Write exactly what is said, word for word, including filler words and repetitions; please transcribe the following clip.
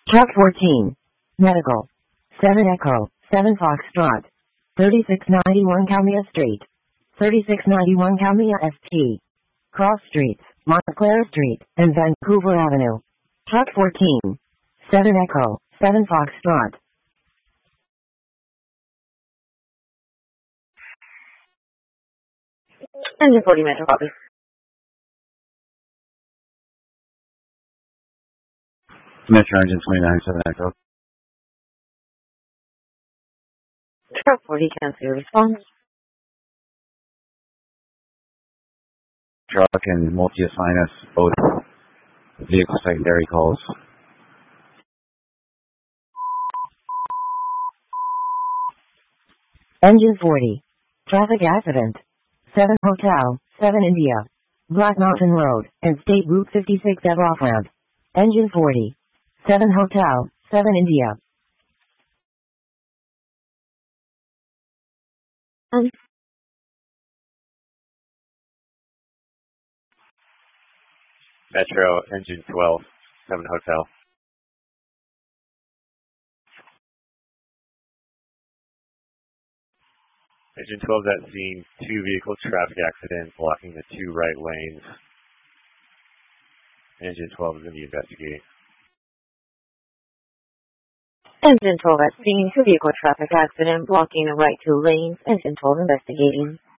Truck fourteen. Medical. seven Echo, seven Foxtrot. thirty-six ninety-one Calmia Street. thirty-six ninety-one Calmia S T. Cross Streets, Montclair Street, and Vancouver Avenue. Truck fourteen. seven Echo, seven Foxtrot. Engine forty Metro copy. Metro Engine twenty-nine seven Echo. Truck forty cancel your response. Truck and multi-assign us both vehicle secondary calls. Engine forty. Traffic accident. seven Hotel, seven India. Black Mountain Road, and State Route fifty-six at off ramp. Engine forty. seven Hotel, seven India. Um. Metro Engine twelve, seven Hotel. Engine twelve at scene, two vehicle traffic accident blocking the two right lanes. Engine twelve is going to be investigating. Engine twelve at scene, two vehicle traffic accident blocking the right two lanes. Engine twelve investigating.